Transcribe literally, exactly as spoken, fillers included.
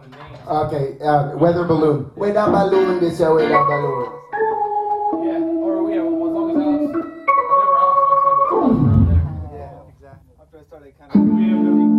Okay, uh, weather balloon. Weather balloon, this year, weather balloon. Yeah, or yeah, well, as long as Alex, whatever Alex wants to do, it's around there. Yeah, exactly. After I started kind of.